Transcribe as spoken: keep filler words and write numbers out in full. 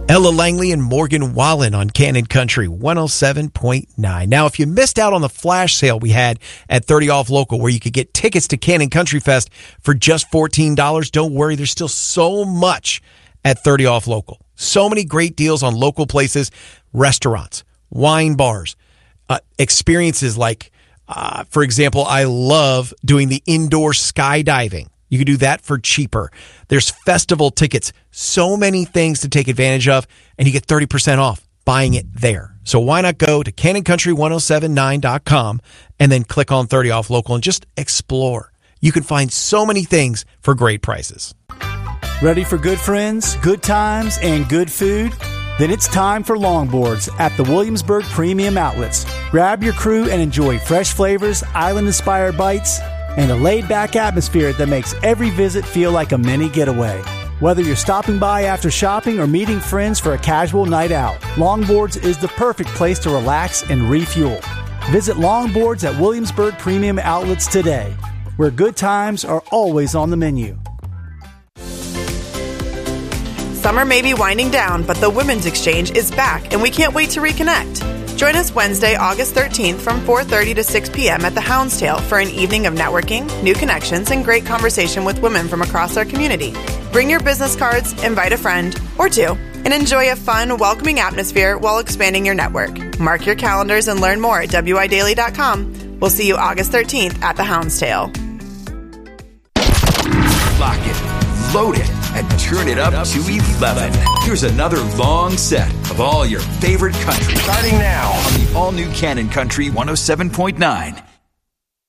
Ella Langley and Morgan Wallen on Cannon Country one oh seven point nine. Now, if you missed out on the flash sale we had at thirty off Local, where you could get tickets to Cannon Country Fest for just fourteen dollars, don't worry. There's still so much at thirty off Local. So many great deals on local places, restaurants, wine bars, uh, experiences like, uh, for example, I love doing the indoor skydiving. You can do that for cheaper. There's festival tickets, so many things to take advantage of, and you get thirty percent off buying it there. So why not go to cannon country ten seventy-nine dot com and then click on thirty off Local and just explore. You can find so many things for great prices. Ready for good friends, good times, and good food? Then it's time for longboards at the Williamsburg Premium Outlets. Grab your crew and enjoy fresh flavors, island-inspired bites, and a laid-back atmosphere that makes every visit feel like a mini getaway. Whether you're stopping by after shopping or meeting friends for a casual night out, Longboards is the perfect place to relax and refuel. Visit Longboards at Williamsburg Premium Outlets today, where good times are always on the menu. Summer may be winding down, but the Women's Exchange is back, and we can't wait to reconnect. Join us Wednesday, August thirteenth from four thirty to six p.m. at the Houndstail for an evening of networking, new connections, and great conversation with women from across our community. Bring your business cards, invite a friend or two, and enjoy a fun, welcoming atmosphere while expanding your network. Mark your calendars and learn more at w i daily dot com. We'll see you August thirteenth at the Houndstail. Lock it, load it, and turn it up to eleven. Here's another long set of all your favorite country. Starting now on the all-new Cannon Country one oh seven point nine.